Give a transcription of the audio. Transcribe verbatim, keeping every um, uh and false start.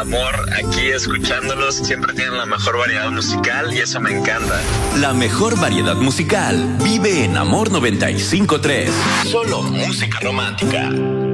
amor aquí escuchándolos. Siempre tienen la mejor variedad musical y eso me encanta. La mejor variedad musical vive en Amor noventa y cinco punto tres. Solo música romántica.